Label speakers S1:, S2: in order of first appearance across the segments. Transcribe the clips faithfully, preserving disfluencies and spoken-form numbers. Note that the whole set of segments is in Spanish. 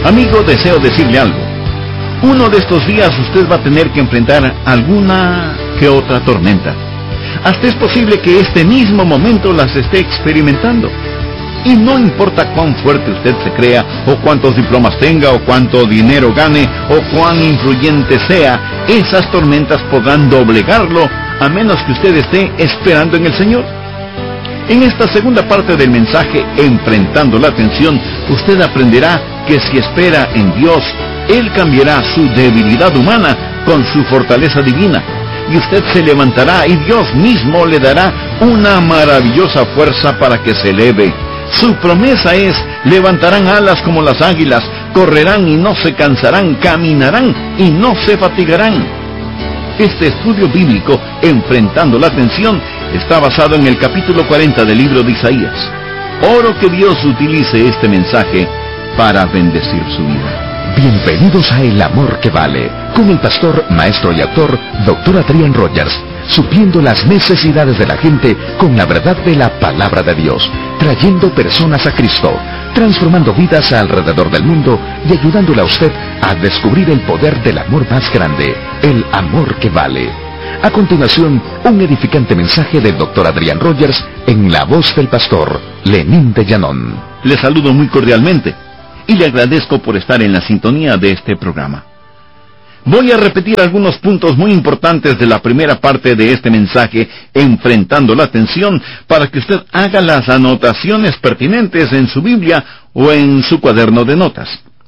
S1: Amigo, deseo decirle algo. Uno de estos días usted va a tener que enfrentar alguna que otra tormenta. Hasta es posible que este mismo momento las esté experimentando. Y no importa cuán fuerte usted se crea, o cuántos diplomas tenga, o cuánto dinero gane, o cuán influyente sea, esas tormentas podrán doblegarlo, a menos que usted esté esperando en el Señor. En esta segunda parte del mensaje, Enfrentando la Tensión, usted aprenderá que si espera en Dios, Él cambiará su debilidad humana con su fortaleza divina, y usted se levantará y Dios mismo le dará una maravillosa fuerza para que se eleve. Su promesa es: levantarán alas como las águilas, correrán y no se cansarán, caminarán y no se fatigarán. Este estudio bíblico, Enfrentando la Tensión, está basado en el capítulo cuarenta del libro de Isaías. Oro que Dios utilice este mensaje para bendecir su vida.
S2: Bienvenidos a El Amor que Vale, con el pastor, maestro y autor, doctor Adrián Rogers, supliendo las necesidades de la gente con la verdad de la palabra de Dios, trayendo personas a Cristo, transformando vidas alrededor del mundo y ayudándole a usted a descubrir el poder del amor más grande, el amor que vale. A continuación, un edificante mensaje del doctor Adrián Rogers en la voz del pastor Lenín de Llanón.
S1: Le saludo muy cordialmente y le agradezco por estar en la sintonía de este programa. Voy a repetir algunos puntos muy importantes de la primera parte de este mensaje, Enfrentando la Tensión, para que usted haga las anotaciones pertinentes en su Biblia o en su cuaderno de notas.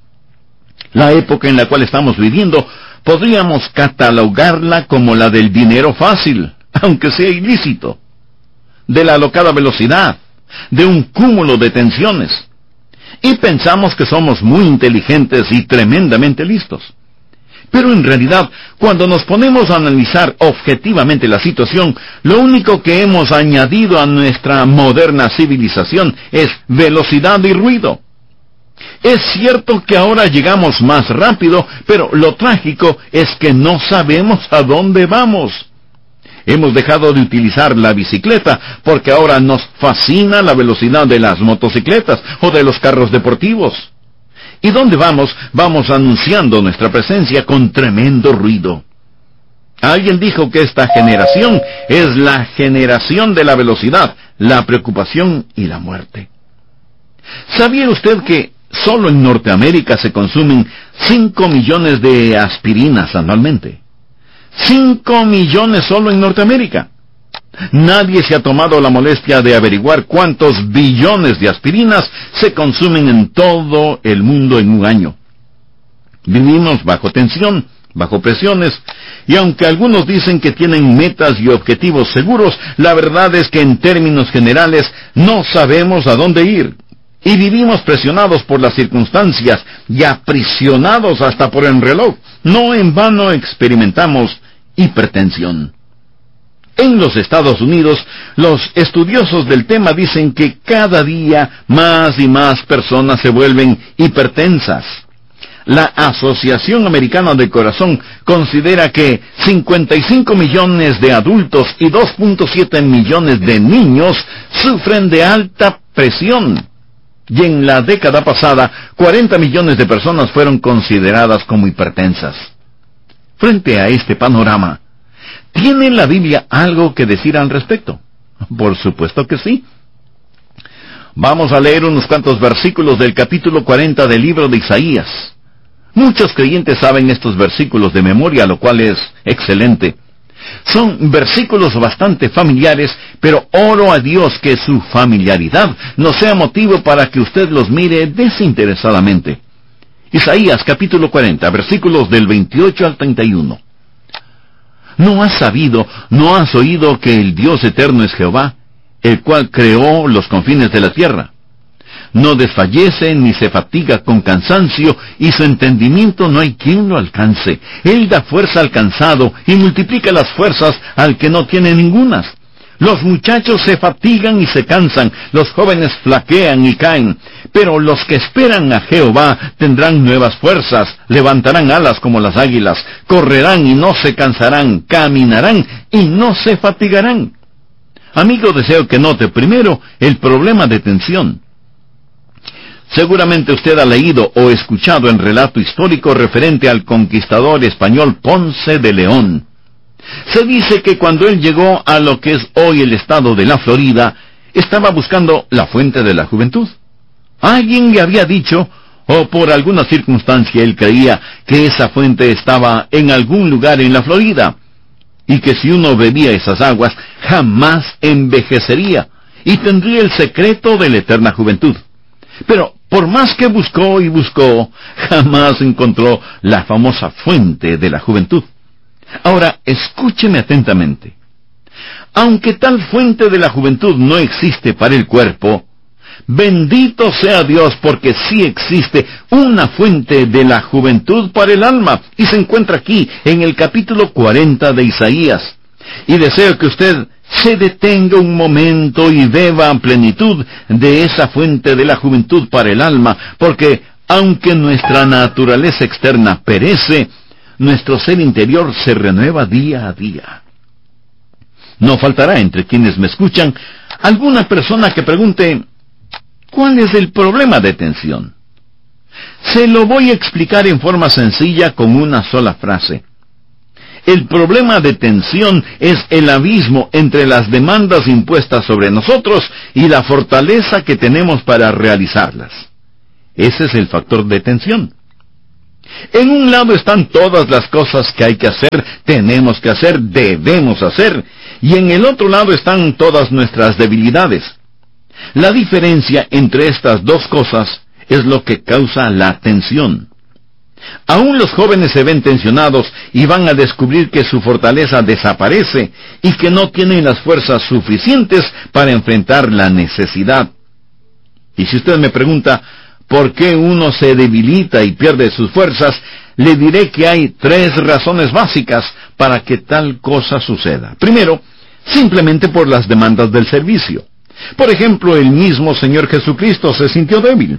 S1: La época en la cual estamos viviendo podríamos catalogarla como la del dinero fácil, aunque sea ilícito, de la alocada velocidad, de un cúmulo de tensiones. Y pensamos que somos muy inteligentes y tremendamente listos. Pero en realidad, cuando nos ponemos a analizar objetivamente la situación, lo único que hemos añadido a nuestra moderna civilización es velocidad y ruido. Es cierto que ahora llegamos más rápido, pero lo trágico es que no sabemos a dónde vamos. Hemos dejado de utilizar la bicicleta porque ahora nos fascina la velocidad de las motocicletas o de los carros deportivos. ¿Y dónde vamos? Vamos anunciando nuestra presencia con tremendo ruido. Alguien dijo que esta generación es la generación de la velocidad, la preocupación y la muerte. ¿Sabía usted que solo en Norteamérica se consumen cinco millones de aspirinas anualmente? cinco millones solo en Norteamérica. Nadie se ha tomado la molestia de averiguar cuántos billones de aspirinas se consumen en todo el mundo en un año. Vivimos bajo tensión, bajo presiones, y aunque algunos dicen que tienen metas y objetivos seguros, la verdad es que en términos generales no sabemos a dónde ir. Y vivimos presionados por las circunstancias y aprisionados hasta por el reloj. No en vano experimentamos hipertensión. En los Estados Unidos, los estudiosos del tema dicen que cada día más y más personas se vuelven hipertensas. La Asociación Americana del Corazón considera que cincuenta y cinco millones de adultos y dos punto siete millones de niños sufren de alta presión. Y en la década pasada, cuarenta millones de personas fueron consideradas como hipertensas. Frente a este panorama, ¿tiene la Biblia algo que decir al respecto? Por supuesto que sí. Vamos a leer unos cuantos versículos del capítulo cuarenta del libro de Isaías. Muchos creyentes saben estos versículos de memoria, lo cual es excelente. Son versículos bastante familiares, pero oro a Dios que su familiaridad no sea motivo para que usted los mire desinteresadamente. Isaías capítulo cuarenta, versículos del veintiocho al treinta y uno. ¿No has sabido, no has oído que el Dios eterno es Jehová, el cual creó los confines de la tierra? No desfallece ni se fatiga con cansancio, y su entendimiento no hay quien lo alcance. Él da fuerza al cansado y multiplica las fuerzas al que no tiene ningunas. Los muchachos se fatigan y se cansan, los jóvenes flaquean y caen, pero los que esperan a Jehová tendrán nuevas fuerzas, levantarán alas como las águilas, correrán y no se cansarán, caminarán y no se fatigarán. Amigo, deseo que note primero el problema de tensión. Seguramente usted ha leído o escuchado el relato histórico referente al conquistador español Ponce de León. Se dice que cuando él llegó a lo que es hoy el estado de la Florida, estaba buscando la fuente de la juventud. Alguien le había dicho, o por alguna circunstancia él creía, que esa fuente estaba en algún lugar en la Florida, y que si uno bebía esas aguas, jamás envejecería, y tendría el secreto de la eterna juventud. Pero por más que buscó y buscó, jamás encontró la famosa fuente de la juventud. Ahora, escúcheme atentamente. Aunque tal fuente de la juventud no existe para el cuerpo, bendito sea Dios porque sí existe una fuente de la juventud para el alma, y se encuentra aquí en el capítulo cuarenta de Isaías. Y deseo que usted se detenga un momento y beba a plenitud de esa fuente de la juventud para el alma, porque aunque nuestra naturaleza externa perece, nuestro ser interior se renueva día a día. No faltará entre quienes me escuchan alguna persona que pregunte, ¿cuál es el problema de tensión? Se lo voy a explicar en forma sencilla con una sola frase. El problema de tensión es el abismo entre las demandas impuestas sobre nosotros y la fortaleza que tenemos para realizarlas. Ese es el factor de tensión. En un lado están todas las cosas que hay que hacer, tenemos que hacer, debemos hacer, y en el otro lado están todas nuestras debilidades. La diferencia entre estas dos cosas es lo que causa la tensión. Aún los jóvenes se ven tensionados y van a descubrir que su fortaleza desaparece y que no tienen las fuerzas suficientes para enfrentar la necesidad. Y si usted me pregunta, ¿por qué uno se debilita y pierde sus fuerzas? Le diré que hay tres razones básicas para que tal cosa suceda. Primero, simplemente por las demandas del servicio. Por ejemplo, el mismo Señor Jesucristo se sintió débil.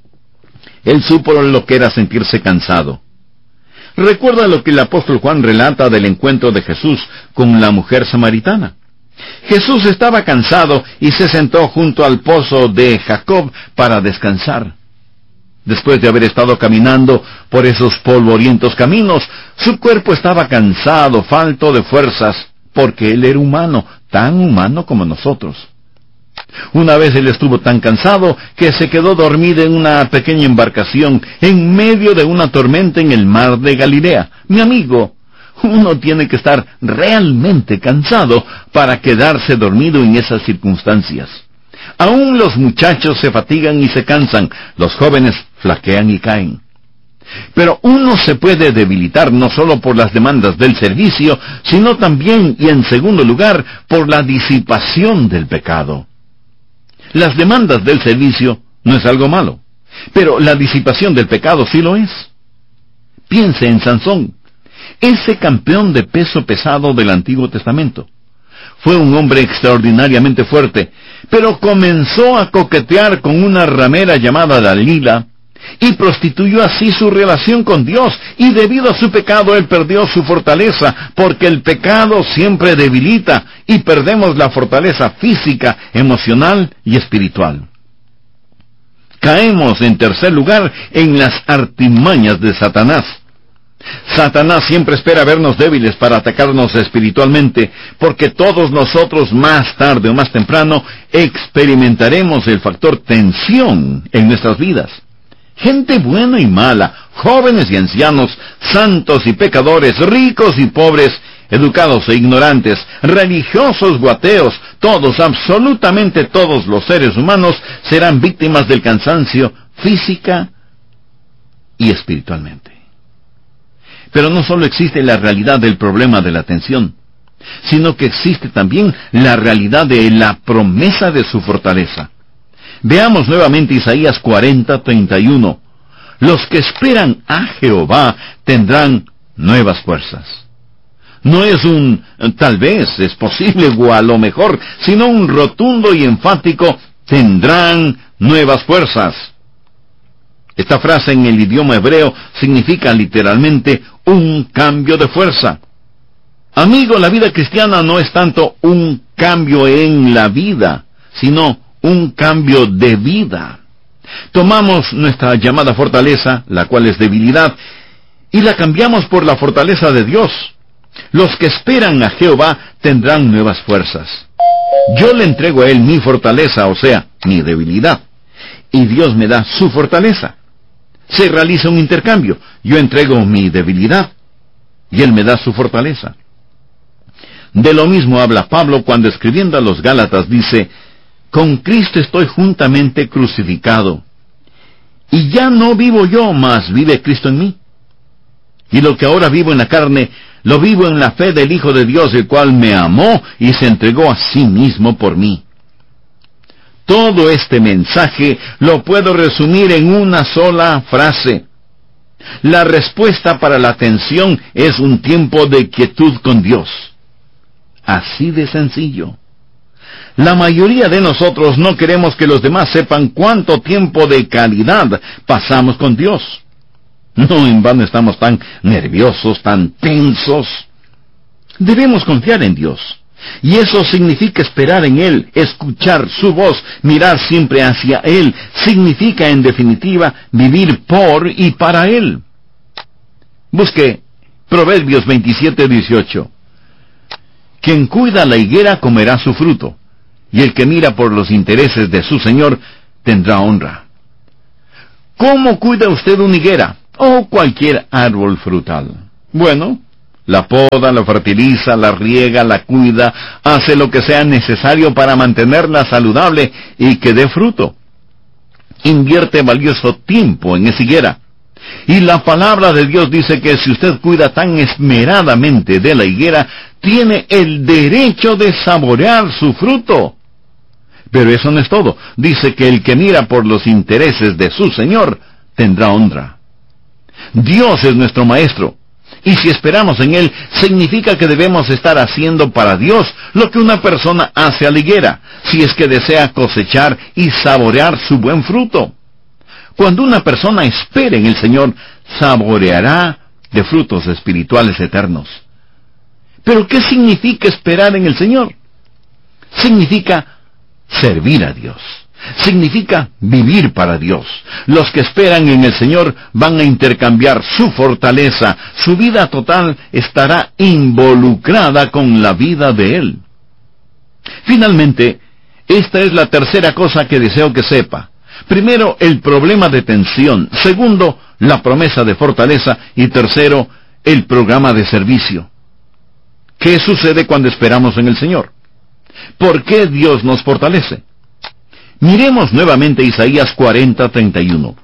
S1: Él supo lo que era sentirse cansado. Recuerda lo que el apóstol Juan relata del encuentro de Jesús con la mujer samaritana. Jesús estaba cansado y se sentó junto al pozo de Jacob para descansar. Después de haber estado caminando por esos polvorientos caminos, su cuerpo estaba cansado, falto de fuerzas, porque él era humano, tan humano como nosotros. Una vez él estuvo tan cansado que se quedó dormido en una pequeña embarcación en medio de una tormenta en el mar de Galilea. Mi amigo, uno tiene que estar realmente cansado para quedarse dormido en esas circunstancias. Aún los muchachos se fatigan y se cansan, los jóvenes flaquean y caen. Pero uno se puede debilitar no solo por las demandas del servicio, sino también, y en segundo lugar, por la disipación del pecado. Las demandas del servicio no es algo malo, pero la disipación del pecado sí lo es. Piense en Sansón, ese campeón de peso pesado del Antiguo Testamento. Fue un hombre extraordinariamente fuerte, pero comenzó a coquetear con una ramera llamada Dalila, y prostituyó así su relación con Dios, y debido a su pecado él perdió su fortaleza, porque el pecado siempre debilita, y perdemos la fortaleza física, emocional y espiritual. Caemos, en tercer lugar, en las artimañas de Satanás. Satanás siempre espera vernos débiles para atacarnos espiritualmente, porque todos nosotros más tarde o más temprano experimentaremos el factor tensión en nuestras vidas. Gente buena y mala, jóvenes y ancianos, santos y pecadores, ricos y pobres, educados e ignorantes, religiosos o ateos, todos, absolutamente todos los seres humanos serán víctimas del cansancio física y espiritualmente. Pero no solo existe la realidad del problema de la tensión, sino que existe también la realidad de la promesa de su fortaleza. Veamos nuevamente Isaías cuarenta, treinta y uno. Los que esperan a Jehová tendrán nuevas fuerzas. No es un tal vez, es posible o a lo mejor, sino un rotundo y enfático tendrán nuevas fuerzas. Esta frase en el idioma hebreo significa literalmente un cambio de fuerza. Amigo, la vida cristiana no es tanto un cambio en la vida, sino un cambio de vida. Tomamos nuestra llamada fortaleza, la cual es debilidad, y la cambiamos por la fortaleza de Dios. Los que esperan a Jehová tendrán nuevas fuerzas. Yo le entrego a Él mi fortaleza, o sea, mi debilidad, y Dios me da su fortaleza. Se realiza un intercambio. Yo entrego mi debilidad, y Él me da su fortaleza. De lo mismo habla Pablo cuando escribiendo a los Gálatas dice: con Cristo estoy juntamente crucificado, y ya no vivo yo, mas vive Cristo en mí. Y lo que ahora vivo en la carne, lo vivo en la fe del Hijo de Dios, el cual me amó y se entregó a sí mismo por mí. Todo este mensaje lo puedo resumir en una sola frase. La respuesta para la tensión es un tiempo de quietud con Dios. Así de sencillo. La mayoría de nosotros no queremos que los demás sepan cuánto tiempo de calidad pasamos con Dios. No en vano estamos tan nerviosos, tan tensos. Debemos confiar en Dios. Y eso significa esperar en Él, escuchar su voz, mirar siempre hacia Él. Significa, en definitiva, vivir por y para Él. Busque Proverbios veintisiete dieciocho. Quien cuida la higuera comerá su fruto, y el que mira por los intereses de su Señor tendrá honra. ¿Cómo cuida usted una higuera o cualquier árbol frutal? Bueno, la poda, la fertiliza, la riega, la cuida, hace lo que sea necesario para mantenerla saludable y que dé fruto. Invierte valioso tiempo en esa higuera. Y la palabra de Dios dice que si usted cuida tan esmeradamente de la higuera, tiene el derecho de saborear su fruto. Pero eso no es todo. Dice que el que mira por los intereses de su Señor tendrá honra. Dios es nuestro Maestro. Y si esperamos en Él, significa que debemos estar haciendo para Dios lo que una persona hace a la higuera, si es que desea cosechar y saborear su buen fruto. Cuando una persona espera en el Señor, saboreará de frutos espirituales eternos. ¿Pero qué significa esperar en el Señor? Significa servir a Dios. Significa vivir para Dios. Los que esperan en el Señor van a intercambiar su fortaleza. Su vida total estará involucrada con la vida de Él. Finalmente, esta es la tercera cosa que deseo que sepa. Primero, el problema de tensión. Segundo, la promesa de fortaleza. Y tercero, el programa de servicio. ¿Qué sucede cuando esperamos en el Señor? ¿Por qué Dios nos fortalece? Miremos nuevamente Isaías cuarenta, treinta y uno.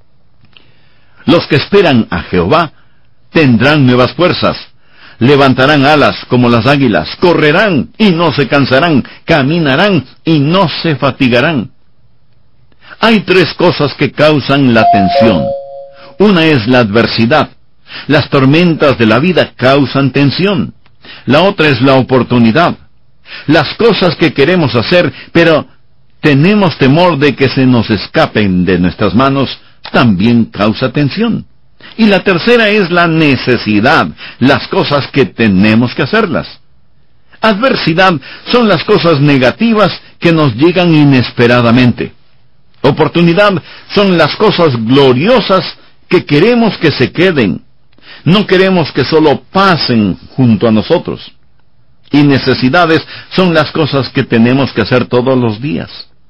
S1: Los que esperan a Jehová tendrán nuevas fuerzas. Levantarán alas como las águilas. Correrán y no se cansarán. Caminarán y no se fatigarán. Hay tres cosas que causan la tensión. Una es la adversidad. Las tormentas de la vida causan tensión. La otra es la oportunidad. Las cosas que queremos hacer, pero tenemos temor de que se nos escapen de nuestras manos, también causa tensión. Y la tercera es la necesidad, las cosas que tenemos que hacerlas. Adversidad son las cosas negativas que nos llegan inesperadamente. Oportunidad son las cosas gloriosas que queremos que se queden. No queremos que solo pasen junto a nosotros. Y necesidades son las cosas que tenemos que hacer todos los días.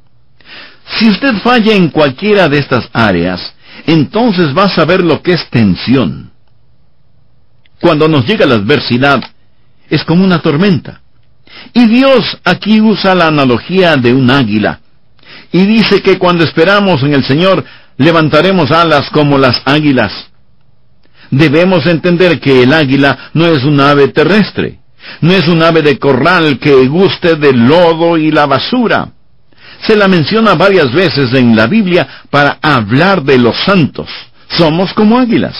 S1: Si usted falla en cualquiera de estas áreas, entonces va a saber lo que es tensión. Cuando nos llega la adversidad, es como una tormenta. Y Dios aquí usa la analogía de un águila. Y dice que cuando esperamos en el Señor, levantaremos alas como las águilas. Debemos entender que el águila no es un ave terrestre. No es un ave de corral que guste del lodo y la basura. Se la menciona varias veces en la Biblia para hablar de los santos. Somos como águilas.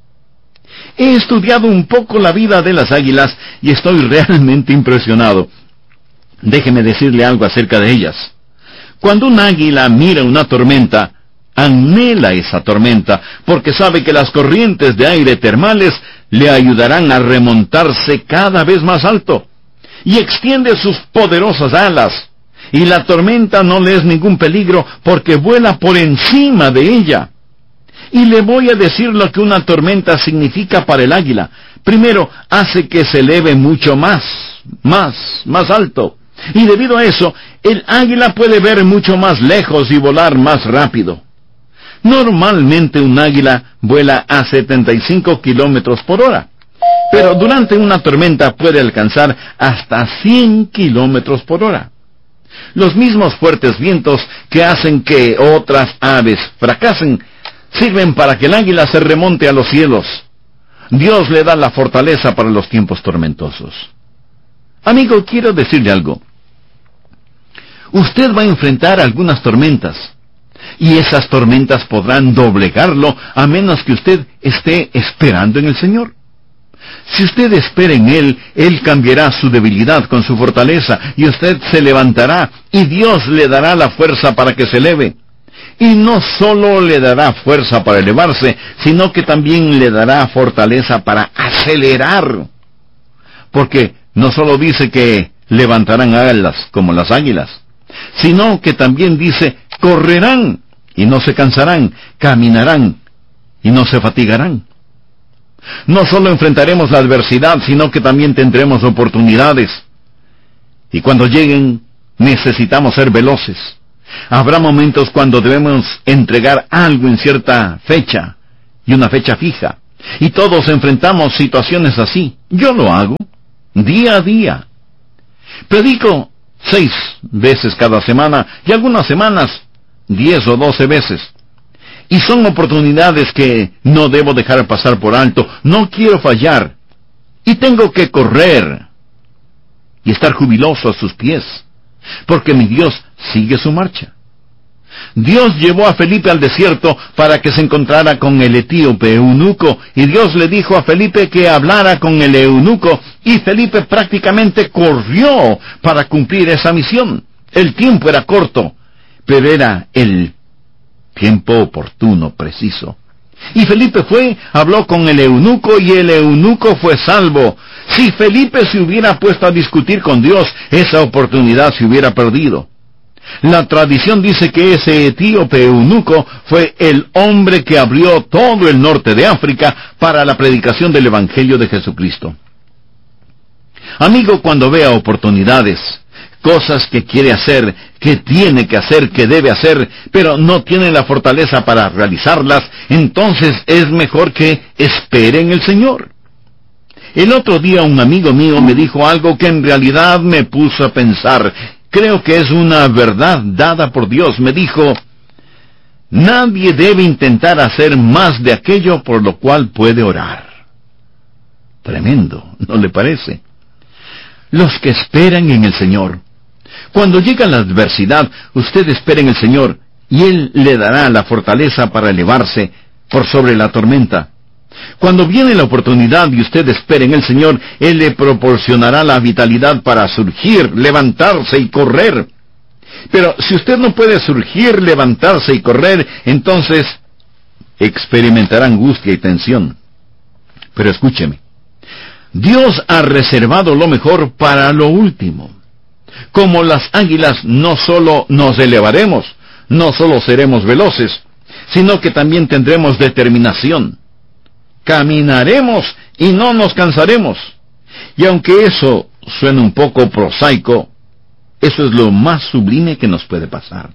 S1: He estudiado un poco la vida de las águilas y estoy realmente impresionado. Déjeme decirle algo acerca de ellas. Cuando un águila mira una tormenta, anhela esa tormenta, porque sabe que las corrientes de aire termales le ayudarán a remontarse cada vez más alto, y extiende sus poderosas alas. y la tormenta no le es ningún peligro porque vuela por encima de ella. Y le voy a decir lo que una tormenta significa para el águila. Primero, hace que se eleve mucho más, más, más alto. Y debido a eso, el águila puede ver mucho más lejos y volar más rápido. Normalmente un águila vuela a setenta y cinco kilómetros por hora, pero durante una tormenta puede alcanzar hasta cien kilómetros por hora. Los mismos fuertes vientos que hacen que otras aves fracasen sirven para que el águila se remonte a los cielos. Dios le da la fortaleza para los tiempos tormentosos. Amigo, quiero decirle algo. Usted va a enfrentar algunas tormentas, y esas tormentas podrán doblegarlo a menos que usted esté esperando en el Señor. Si usted espera en Él, Él cambiará su debilidad con su fortaleza, y usted se levantará, y Dios le dará la fuerza para que se eleve. Y no solo le dará fuerza para elevarse, sino que también le dará fortaleza para acelerar. Porque no solo dice que levantarán alas como las águilas, sino que también dice, correrán y no se cansarán, caminarán y no se fatigarán. No solo enfrentaremos la adversidad, sino que también tendremos oportunidades. Y cuando lleguen, necesitamos ser veloces. Habrá momentos cuando debemos entregar algo en cierta fecha, y una fecha fija. Y todos enfrentamos situaciones así. Yo lo hago, día a día. Predico seis veces cada semana, y algunas semanas, diez o doce veces. Y son oportunidades que no debo dejar pasar por alto. No quiero fallar. Y tengo que correr y estar jubiloso a sus pies, porque mi Dios sigue su marcha. Dios llevó a Felipe al desierto para que se encontrara con el etíope eunuco, y Dios le dijo a Felipe que hablara con el eunuco, y Felipe prácticamente corrió para cumplir esa misión. El tiempo era corto, pero era el tiempo oportuno, preciso. Y Felipe fue, habló con el eunuco, y el eunuco fue salvo. Si Felipe se hubiera puesto a discutir con Dios, esa oportunidad se hubiera perdido. La tradición dice que ese etíope eunuco fue el hombre que abrió todo el norte de África para la predicación del Evangelio de Jesucristo. Amigo, cuando vea oportunidades, cosas que quiere hacer, que tiene que hacer, que debe hacer, pero no tiene la fortaleza para realizarlas, entonces es mejor que espere en el Señor. El otro día un amigo mío me dijo algo que en realidad me puso a pensar. Creo que es una verdad dada por Dios. Me dijo, nadie debe intentar hacer más de aquello por lo cual puede orar. Tremendo, ¿no le parece? Los que esperan en el Señor. Cuando llega la adversidad, usted espera en el Señor, y Él le dará la fortaleza para elevarse por sobre la tormenta. Cuando viene la oportunidad y usted espera en el Señor, Él le proporcionará la vitalidad para surgir, levantarse y correr. Pero si usted no puede surgir, levantarse y correr, entonces experimentará angustia y tensión. Pero escúcheme, Dios ha reservado lo mejor para lo último. Como las águilas, no solo nos elevaremos, no solo seremos veloces, sino que también tendremos determinación. Caminaremos y no nos cansaremos. Y aunque eso suena un poco prosaico, eso es lo más sublime que nos puede pasar.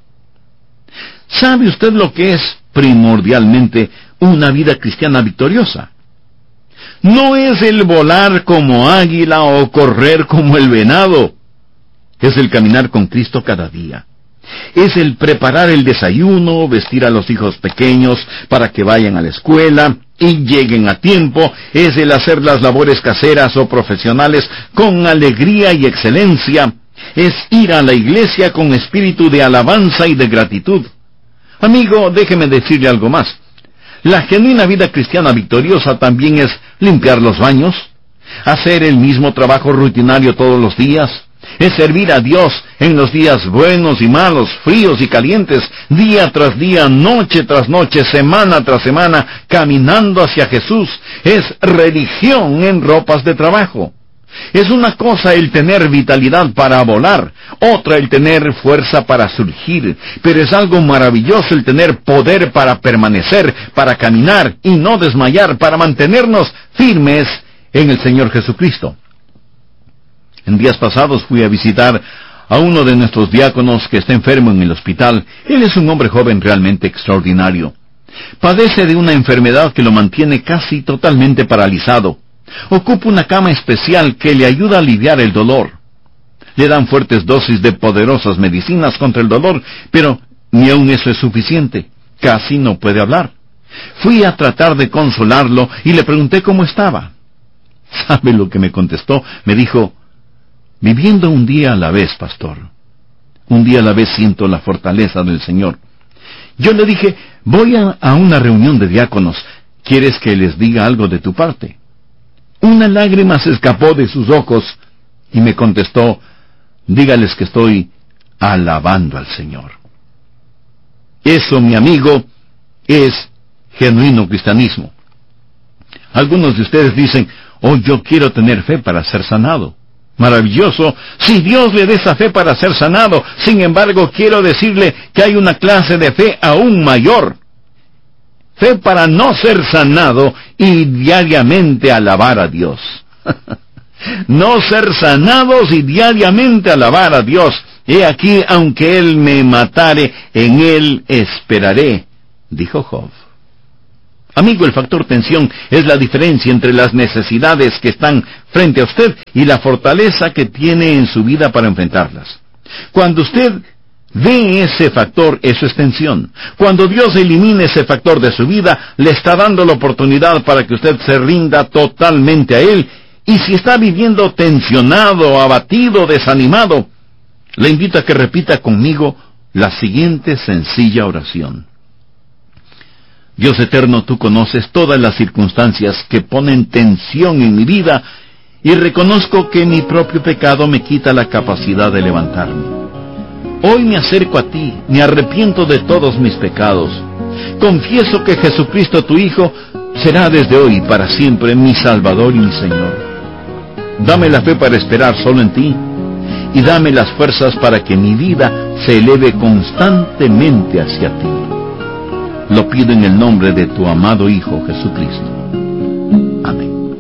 S1: ¿Sabe usted lo que es primordialmente una vida cristiana victoriosa? No es el volar como águila o correr como el venado. Es el caminar con Cristo cada día. Es el preparar el desayuno, vestir a los hijos pequeños para que vayan a la escuela y lleguen a tiempo. Es el hacer las labores caseras o profesionales con alegría y excelencia. Es ir a la iglesia con espíritu de alabanza y de gratitud. Amigo, déjeme decirle algo más. La genuina vida cristiana victoriosa también es limpiar los baños, hacer el mismo trabajo rutinario todos los días, es servir a Dios en los días buenos y malos, fríos y calientes, día tras día, noche tras noche, semana tras semana, caminando hacia Jesús. Es religión en ropas de trabajo. Es una cosa el tener vitalidad para volar, otra el tener fuerza para surgir, pero es algo maravilloso el tener poder para permanecer, para caminar y no desmayar, para mantenernos firmes en el Señor Jesucristo. En días pasados fui a visitar a uno de nuestros diáconos que está enfermo en el hospital. Él es un hombre joven realmente extraordinario. Padece de una enfermedad que lo mantiene casi totalmente paralizado. Ocupa una cama especial que le ayuda a aliviar el dolor. Le dan fuertes dosis de poderosas medicinas contra el dolor, pero ni aun eso es suficiente. Casi no puede hablar. Fui a tratar de consolarlo y le pregunté cómo estaba. ¿Sabe lo que me contestó? Me dijo: viviendo un día a la vez, pastor. Un día a la vez siento la fortaleza del Señor. Yo le dije: voy a, a una reunión de diáconos. ¿Quieres que les diga algo de tu parte? Una lágrima se escapó de sus ojos y me contestó: dígales que estoy alabando al Señor. Eso, mi amigo, es genuino cristianismo. Algunos de ustedes dicen: oh, yo quiero tener fe para ser sanado. Maravilloso, si Dios le da esa fe para ser sanado. Sin embargo, quiero decirle que hay una clase de fe aún mayor. Fe para no ser sanado y diariamente alabar a Dios. No ser sanados y diariamente alabar a Dios. He aquí, aunque Él me matare, en Él esperaré, dijo Job. Amigo, el factor tensión es la diferencia entre las necesidades que están frente a usted y la fortaleza que tiene en su vida para enfrentarlas. Cuando usted ve ese factor, eso es tensión. Cuando Dios elimine ese factor de su vida, le está dando la oportunidad para que usted se rinda totalmente a Él. Y si está viviendo tensionado, abatido, desanimado, le invito a que repita conmigo la siguiente sencilla oración. Dios eterno, tú conoces todas las circunstancias que ponen tensión en mi vida y reconozco que mi propio pecado me quita la capacidad de levantarme. Hoy me acerco a ti, me arrepiento de todos mis pecados. Confieso que Jesucristo, tu Hijo, será desde hoy y para siempre mi Salvador y mi Señor. Dame la fe para esperar solo en ti y dame las fuerzas para que mi vida se eleve constantemente hacia ti. Lo pido en el nombre de tu amado Hijo Jesucristo. Amén.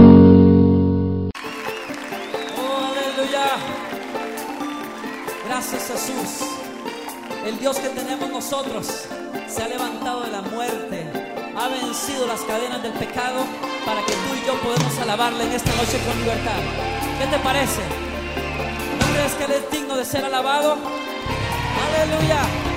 S3: Oh, aleluya. Gracias, Jesús. El Dios que tenemos nosotros se ha levantado de la muerte, ha vencido las cadenas del pecado para que tú y yo podamos alabarle en esta noche con libertad. ¿Qué te parece? ¿No crees que Él es digno de ser alabado? Aleluya.